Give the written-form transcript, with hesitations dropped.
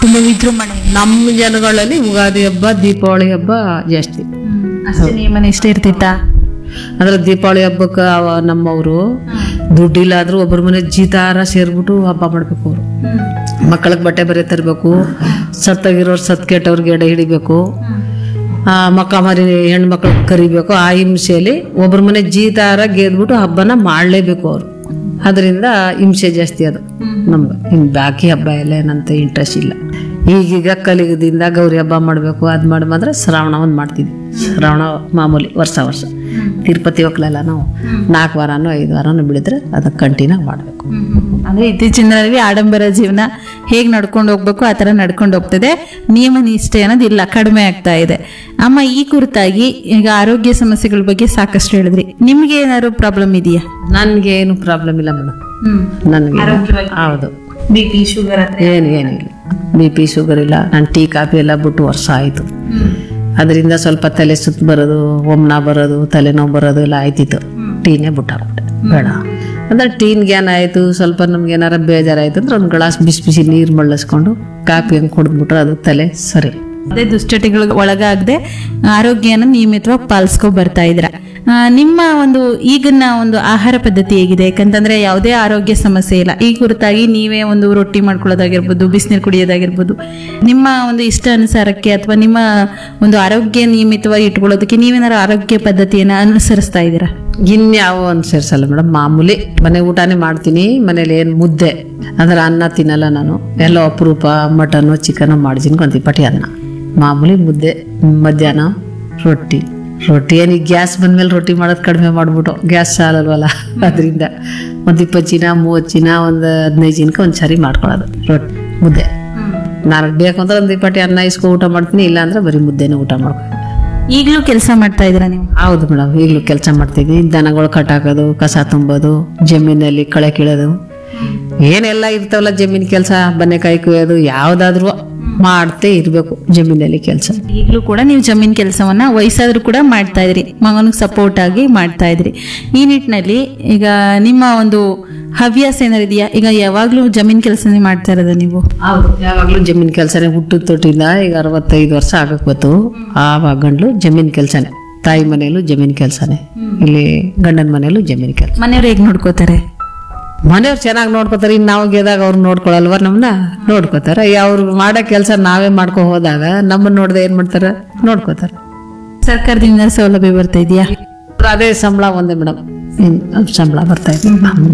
ಕುಟುಂಬವಿದ್ರು ಮನೆ ನಮ್ಮ ಜನಗಳಲ್ಲಿ ಯುಗಾದಿ ಹಬ್ಬ ದೀಪಾವಳಿ ಹಬ್ಬ ಜಾಸ್ತಿ. ಅಷ್ಟೇ ನಿಯಮ ನಿಷ್ಠೆ ಇರ್ತಿತ್ತಾ? ಅಂದ್ರೆ ದೀಪಾವಳಿ ಹಬ್ಬಕ್ಕೆ ನಮ್ಮವರು ದುಡ್ಡಿಲ್ಲ ಆದ್ರೂ ಒಬ್ಬರ ಮನೆ ಜೀತಾರ ಸೇರ್ಬಿಟ್ಟು ಹಬ್ಬ ಮಾಡ್ಬೇಕು. ಅವರು ಮಕ್ಕಳಿಗೆ ಬಟ್ಟೆ ಬರೆ ತರಬೇಕು, ಸತ್ತಾಗಿರೋರು ಸತ್ ಕೆಟ್ಟವ್ರಿಗೆ ಎಡೆ ಹಿಡಿಬೇಕು, ಮಕ್ಕ ಮರಿ ಹೆಣ್ಮಕ್ಳಿಗೆ ಕರಿಬೇಕು. ಆ ಹಿಂಸೆಯಲ್ಲಿ ಒಬ್ಬರ ಮನೆ ಜೀತಾರ ಗೆದ್ಬಿಟ್ಟು ಹಬ್ಬನ ಮಾಡಲೇಬೇಕು ಅವರು. ಅದರಿಂದ ಹಿಂಸೆ ಜಾಸ್ತಿ ಅದು ನಮ್ಗೆ. ಇನ್ನು ಬಾಕಿ ಹಬ್ಬ ಎಲ್ಲ ಏನಂತ ಇಂಟ್ರೆಸ್ಟ್ ಇಲ್ಲ. ಈಗೀಗ ಕಲಿಗದಿಂದ ಗೌರಿ ಹಬ್ಬ ಮಾಡಬೇಕು ಅದು ಮಾಡಿ ಮಾತ್ರ ಶ್ರಾವಣ ಒಂದು ಮಾಡ್ತಿದ್ವಿ. ಶ್ರಾವಣ ಮಾಮೂಲಿ ವರ್ಷ ತಿರುಪತಿ ಹೋಗ್ಲಲ್ಲ ನಾವು 4 ವಾರನೋ 5 ವಾರನೋ ಬಿಡಿದ್ರೆ ಅದಕ್ಕೆ ಕಂಟಿನ್ಯೂ ಮಾಡಬೇಕು. ಅಂದ್ರೆ ಇತ್ತೀಚಿನ ದಿನಗಳಲ್ಲಿ ಆಡಂಬರ ಜೀವನ ಹೇಗ್ ನಡ್ಕೊಂಡು ಹೋಗ್ಬೇಕು ಆ ತರ ನಡ್ಕೊಂಡು ಹೋಗ್ತದೆ, ನಿಯಮ ನಿಷ್ಠೆ ಅನ್ನೋದು ಇಲ್ಲ, ಕಡಿಮೆ ಆಗ್ತಾ ಇದೆ. ಅಮ್ಮ, ಈ ಕುರಿತಾಗಿ ಈಗ ಆರೋಗ್ಯ ಸಮಸ್ಯೆಗಳ ಬಗ್ಗೆ ಸಾಕಷ್ಟು ಹೇಳಿದ್ರಿ. ನಿಮ್ಗೆ ಏನಾದ್ರು ಪ್ರಾಬ್ಲಮ್ ಇದೆಯಾ? ನನ್ಗೆ ಏನು ಪ್ರಾಬ್ಲಮ್ ಇಲ್ಲ ಮೇಡಮ್. ನನಗೆ ಹೌದು, BP ಶುಗರ್ ಏನಿಲ್ಲ. BP ಶುಗರ್ ಇಲ್ಲ. ನಾನು ಟೀ ಕಾಫಿ ಎಲ್ಲ ಬಿಟ್ಟು ವರ್ಷ ಆಯ್ತು. ಅದರಿಂದ ಸ್ವಲ್ಪ ತಲೆ ಸುತ್ತ ಬರೋದು, ಒಮ್ನ ಬರೋದು, ತಲೆನೋವು ಬರೋದು ಎಲ್ಲ ಆಯ್ತಿತ್ತು. ಟೀನೇ ಬಿಟ್ಟಾಕ್ಬಿಟ್ಟೆ, ಬೇಡ ಅಂದ್ರೆ ಟೀನ್ಗೆ ಏನಾಯ್ತು, ಸ್ವಲ್ಪ ನಮ್ಗೆ ಏನಾರ ಬೇಜಾರಾಯ್ತು ಅಂದ್ರೆ ಒಂದು ಗ್ಲಾಸ್ ಬಿಸಿ ಬಿಸಿ ನೀರು ಮಳ್ಳಿಸ್ಕೊಂಡು ಕಾಫಿ ಹಂಗೆ ಕುಡಿದ್ಬಿಟ್ರೆ ಅದು ತಲೆ ಸರಿ. ಅದೇ ದುಶ್ಚಟಗಳಿಗೆ ಒಳಗಾಗದೆ ಆರೋಗ್ಯನ ನಿಯಮಿತವಾಗಿ ಪಾಲಿಸ್ಕೊ ಬರ್ತಾ ಇದ್ರ. ನಿಮ್ಮ ಒಂದು ಈಗಿನ ಒಂದು ಆಹಾರ ಪದ್ಧತಿ ಹೇಗಿದೆ? ಯಾಕಂತಂದ್ರೆ ಯಾವುದೇ ಆರೋಗ್ಯ ಸಮಸ್ಯೆ ಇಲ್ಲ. ಈ ಕುರಿತಾಗಿ ನೀವೇ ಒಂದು ರೊಟ್ಟಿ ಮಾಡ್ಕೊಳ್ಳೋದಾಗಿರ್ಬೋದು, ಬಿಸಿನೀರು ಕುಡಿಯೋದಾಗಿರ್ಬೋದು, ನಿಮ್ಮ ಒಂದು ಇಷ್ಟ ಅನುಸಾರಕ್ಕೆ ಅಥವಾ ನಿಮ್ಮ ಒಂದು ಆರೋಗ್ಯ ನಿಯಮಿತವಾಗಿ ಇಟ್ಕೊಳ್ಳೋದಕ್ಕೆ ನೀವೇನಾರು ಆರೋಗ್ಯ ಪದ್ಧತಿಯನ್ನ ಅನುಸರಿಸ್ತಾ ಇದ್ದೀರಾ? ಇನ್ಯಾವ ಅನುಸರಿಸಲ್ಲ ಮೇಡಮ್. ಮಾಮೂಲಿ ಮನೆ ಊಟನೇ ಮಾಡ್ತೀನಿ. ಮನೇಲಿ ಏನು ಮುದ್ದೆ ಅಂದ್ರೆ ಅನ್ನ ತಿನ್ನಲ್ಲ ನಾನು. ಎಲ್ಲ ಅಪರೂಪ ಮಟನು ಚಿಕನು ಮಾಡ್ತೀನಿ, ಕೊಂತಿಪಟ್ಟಿ ಅನ್ನ ಮಾಮೂಲಿ ಮುದ್ದೆ. ಮಧ್ಯಾಹ್ನ ರೊಟ್ಟಿ ಏನೀಗ ಗ್ಯಾಸ್ ಬಂದ್ಮೇಲೆ ರೊಟ್ಟಿ ಮಾಡೋದು ಕಡಿಮೆ ಮಾಡ್ಬಿಟ್ಟು, ಗ್ಯಾಸ್ ಸಾಲಲ್ವಲ್ಲ, ಅದರಿಂದ ಒಂದು 20 ಚೀನ 30 ಚೀನ ಒಂದು 15 ಚೀನಕ್ಕೆ ಒಂದು ಸರಿ ಮಾಡ್ಕೊಳ್ಳೋದು ರೊಟ್ಟಿ ಮುದ್ದೆ. ನನಗೆ ಬೇಕು ಅಂದ್ರೆ ಒಂದು 20 ಅನ್ನ ಇಸ್ಕೊ ಊಟ ಮಾಡ್ತೀನಿ, ಇಲ್ಲ ಅಂದ್ರೆ ಬರೀ ಮುದ್ದೆನೇ ಊಟ ಮಾಡ್ಕೊ. ಈಗಲೂ ಕೆಲಸ ಮಾಡ್ತಾ ಇದ್ದೀರಾ ನೀವು? ಹೌದು ಮೇಡಮ್, ಈಗಲೂ ಕೆಲಸ ಮಾಡ್ತಿದ್ದೀನಿ. ದನಗಳು ಕಟ್ಟಾಕೋದು, ಕಸ ತುಂಬೋದು, ಜಮೀನಲ್ಲಿ ಕಳೆ ಕೀಳೋದು, ಏನೆಲ್ಲ ಇರ್ತಾವಲ್ಲ ಜಮೀನ್ ಕೆಲಸ, ಬನ್ನೆಕಾಯಿ ಕುಯ್ಯೋದು, ಯಾವ್ದಾದ್ರು ಮಾಡ್ತೇ ಇರ್ಬೇಕು ಜಮೀನಲ್ಲಿ ಕೆಲಸ. ಈಗಲೂ ಕೂಡ ನೀವು ಜಮೀನ್ ಕೆಲಸವನ್ನ ವಯಸ್ಸಾದ್ರೂ ಕೂಡ ಮಾಡ್ತಾ ಇದ್ರಿ, ಮಗನಿಗೆ ಸಪೋರ್ಟ್ ಆಗಿ ಮಾಡ್ತಾ ಇದ್ರಿ. ಈ ನಿಟ್ಟಿನಲ್ಲಿ ಈಗ ನಿಮ್ಮ ಒಂದು ಹವ್ಯಾಸ ಏನಾರಿದೆಯಾ? ಈಗ ಯಾವಾಗ್ಲೂ ಜಮೀನ್ ಕೆಲಸನೇ ಮಾಡ್ತಾ ಇರೋದ ನೀವು? ಹೌದು, ಯಾವಾಗ್ಲೂ ಜಮೀನ್ ಕೆಲಸನೇ. ಹುಟ್ಟಿದ ತೊಟ್ಟಿಂದ ಈಗ 65 ವರ್ಷ ಆಗಕ್ ಬಂತು. ಆವಾಗ ಗಂಡ್ಲು ಜಮೀನ್ ಕೆಲಸನೇ. ತಾಯಿ ಮನೆಯಲ್ಲೂ ಜಮೀನ್ ಕೆಲಸನೇ, ಇಲ್ಲಿ ಗಂಡನ ಮನೆಯಲ್ಲೂ ಜಮೀನ್ ಕೆಲಸ. ಮನೆಯವ್ರು ಹೇಗ್ ನೋಡ್ಕೋತಾರೆ? ಮನೆಯವ್ರು ಚೆನ್ನಾಗಿ ನೋಡ್ಕೋತಾರೆ. ಇನ್ನು ನಾವು ಗೆದಾಗ ಅವ್ರು ನೋಡ್ಕೊಳಲ್ವ? ನಮ್ಮನ್ನ ನೋಡ್ಕೋತಾರೆ. ಅವ್ರು ಮಾಡೋ ಕೆಲಸ ನಾವೇ ಮಾಡ್ಕೊ ಹೋದಾಗ ನಮ್ಮನ್ನ ನೋಡ್ದೆ ಏನ್ ಮಾಡ್ತಾರೆ, ನೋಡ್ಕೋತಾರೆ. ಸರ್ಕಾರದಿಂದ ಸೌಲಭ್ಯ ಬರ್ತಾ ಇದೆಯಾ? ಅದೇ ಸಂಬಳ ಒಂದೇ ಮೇಡಮ್, ಸಂಬಳ ಬರ್ತಾ ಇದೆ.